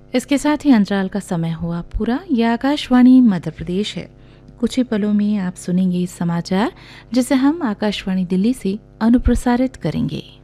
इसके साथ ही अंतराल का समय हुआ पूरा। यह आकाशवाणी मध्य प्रदेश है। कुछ ही पलों में आप सुनेंगे समाचार, जिसे हम आकाशवाणी दिल्ली से अनुप्रसारित करेंगे।